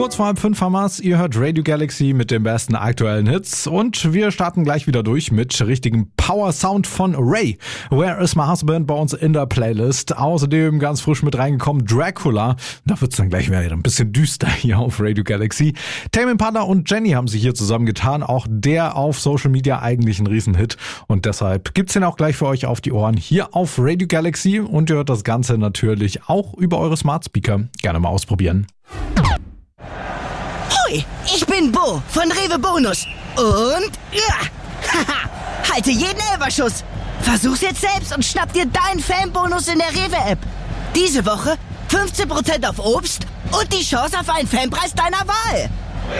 Kurz vor 4:30 haben wir's. Ihr hört Radio Galaxy mit den besten aktuellen Hits. Und wir starten gleich wieder durch mit richtigem Power-Sound von Ray. Where is my husband bei uns in der Playlist. Außerdem ganz frisch mit reingekommen Dracula. Da wird's dann gleich wieder ein bisschen düster hier auf Radio Galaxy. Tame Impala und Jenny haben sich hier zusammengetan. Auch der auf Social Media eigentlich ein Riesenhit. Und deshalb gibt's den auch gleich für euch auf die Ohren hier auf Radio Galaxy. Und ihr hört das Ganze natürlich auch über eure Smart Speaker. Gerne mal ausprobieren. Hoi, ich bin Bo von Rewe Bonus. Und halte jeden Elferschuss. Versuch's jetzt selbst und schnapp dir deinen Fanbonus in der Rewe-App. Diese Woche 15% auf Obst und die Chance auf einen Fanpreis deiner Wahl.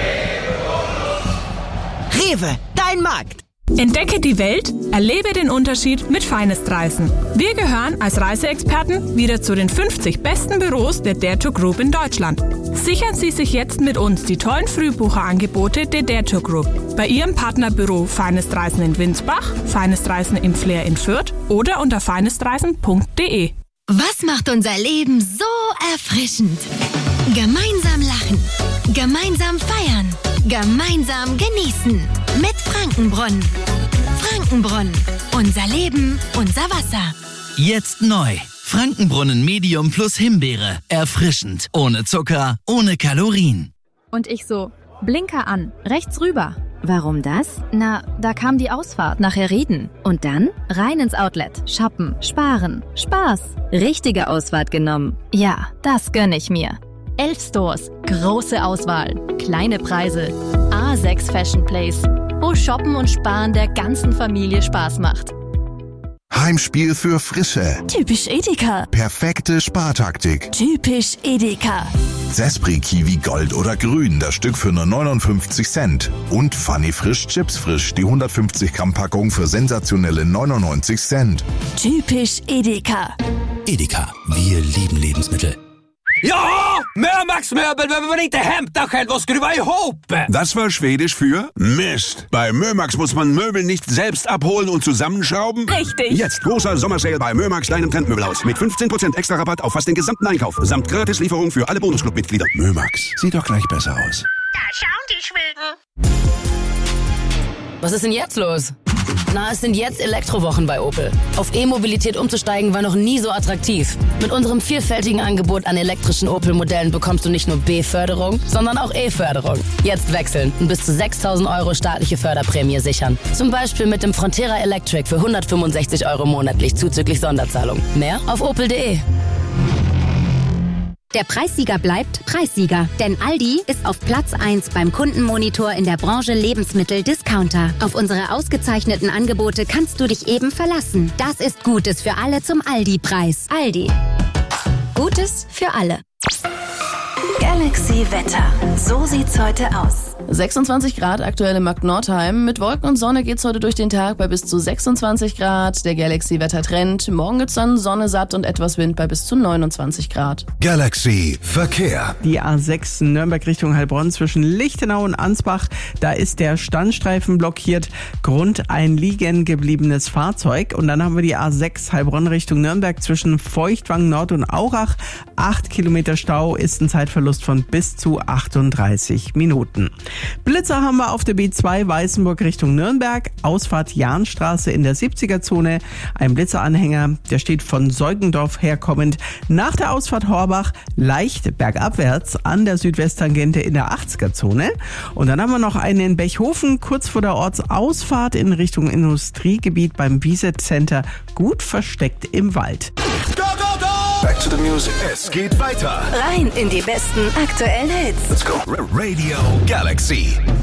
Rewe, dein Markt. Entdecke die Welt, erlebe den Unterschied mit Finest Reisen. Wir gehören als Reiseexperten wieder zu den 50 besten Büros der Dare to Group in Deutschland. Sichern Sie sich jetzt mit uns die tollen Frühbucherangebote der Dare to Group. Bei Ihrem Partnerbüro Finest Reisen in Winsbach, Finest Reisen im Flair in Fürth oder unter finestreisen.de. Was macht unser Leben so erfrischend? Gemeinsam lachen, gemeinsam feiern, gemeinsam genießen. Mit Frankenbrunnen. Frankenbrunnen. Unser Leben, unser Wasser. Jetzt neu. Frankenbrunnen Medium plus Himbeere. Erfrischend. Ohne Zucker, ohne Kalorien. Und ich so, Blinker an, rechts rüber. Warum das? Na, da kam die Ausfahrt, nachher reden. Und dann rein ins Outlet, shoppen, sparen, Spaß. Richtige Ausfahrt genommen. Ja, das gönn ich mir. 11 Stores, große Auswahl, kleine Preise. A6 Fashion Place, wo Shoppen und Sparen der ganzen Familie Spaß macht. Heimspiel für Frische. Typisch Edeka. Perfekte Spartaktik. Typisch Edeka. Zespri Kiwi Gold oder Grün, das Stück für nur 59 Cent. Und Funny Frisch Chips Frisch, die 150 Gramm Packung für sensationelle 99 Cent. Typisch Edeka. Edeka, wir lieben Lebensmittel. Ja, Mömax-Möbel behöver man inte hämta själv och skruva ihop. Das war Schwedisch für Mist. Bei Mömax muss man Möbel nicht selbst abholen und zusammenschrauben. Richtig. Jetzt großer Sommersale bei Mömax, deinem Trendmöbelhaus. Mit 15% extra Rabatt auf fast den gesamten Einkauf. Samt Gratislieferung für alle Bonusclub-Mitglieder. Mömax, sieht doch gleich besser aus. Da schauen die Schweden. Was ist denn jetzt los? Na, es sind jetzt Elektrowochen bei Opel. Auf E-Mobilität umzusteigen war noch nie so attraktiv. Mit unserem vielfältigen Angebot an elektrischen Opel-Modellen bekommst du nicht nur B-Förderung, sondern auch E-Förderung. Jetzt wechseln und bis zu 6.000 € staatliche Förderprämie sichern. Zum Beispiel mit dem Frontera Electric für 165 € monatlich zuzüglich Sonderzahlung. Mehr auf opel.de. Der Preissieger bleibt Preissieger, denn Aldi ist auf Platz 1 beim Kundenmonitor in der Branche Lebensmittel-Discounter. Auf unsere ausgezeichneten Angebote kannst du dich eben verlassen. Das ist Gutes für alle zum Aldi-Preis. Aldi. Gutes für alle. Galaxy Wetter. So sieht's heute aus. 26 Grad aktuell in Markt-Nordheim. Mit Wolken und Sonne geht's heute durch den Tag bei bis zu 26 Grad. Der Galaxy-Wettertrend. Morgen gibt's dann Sonne satt und etwas Wind bei bis zu 29 Grad. Galaxy Verkehr. Die A6 Nürnberg Richtung Heilbronn zwischen Lichtenau und Ansbach. Da ist der Standstreifen blockiert. Grund ein liegen gebliebenes Fahrzeug. Und dann haben wir die A6 Heilbronn Richtung Nürnberg zwischen Feuchtwangen Nord und Aurach. 8 Kilometer Stau ist ein Zeitverlust von bis zu 38 Minuten. Blitzer haben wir auf der B2 Weißenburg Richtung Nürnberg, Ausfahrt Jahnstraße in der 70er-Zone. Ein Blitzeranhänger, der steht von Seugendorf herkommend nach der Ausfahrt Horbach leicht bergabwärts an der Südwesttangente in der 80er-Zone. Und dann haben wir noch einen in Bechhofen, kurz vor der Ortsausfahrt in Richtung Industriegebiet beim Wiese Center, gut versteckt im Wald. Go, go, go! Back to the music. Es geht weiter. Rein in die besten aktuellen Hits. Let's go. Radio Galaxy.